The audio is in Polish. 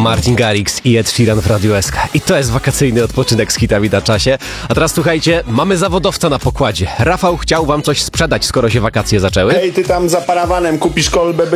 Martin Garrix i Ed Sheeran w Radiu SK. I to jest wakacyjny odpoczynek z hitami na czasie. A teraz słuchajcie, mamy zawodowca na pokładzie. Rafał chciał wam coś sprzedać, skoro się wakacje zaczęły. Hej, ty tam za parawanem kupisz kolbę,